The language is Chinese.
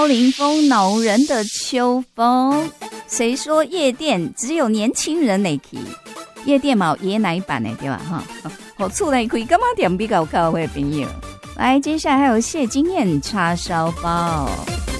林风恼人的秋风，谁说夜店只有年轻人会去？夜店嘛有爷奶版的对吧？哈，好厝内开干嘛店比较高的朋友。来，接下来还有谢金燕叉烧包。